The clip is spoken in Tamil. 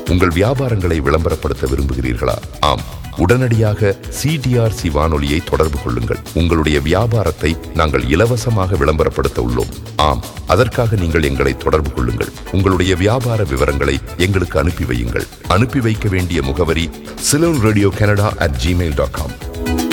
உங்கள் வியாபாரங்களை விளம்பரப்படுத்த விரும்புகிறீர்களா? ஆம், உடனடியாக சிடிஆர்சி வானொலியை தொடர்பு கொள்ளுங்கள். உங்களுடைய வியாபாரத்தை நாங்கள் இலவசமாக விளம்பரப்படுத்த உள்ளோம். ஆம், அதற்காக நீங்கள் எங்களை தொடர்பு கொள்ளுங்கள். உங்களுடைய வியாபார விவரங்களை எங்களுக்கு அனுப்பி வையுங்கள். அனுப்பி வைக்க வேண்டிய முகவரி ceylonradiocanada@gmail.com.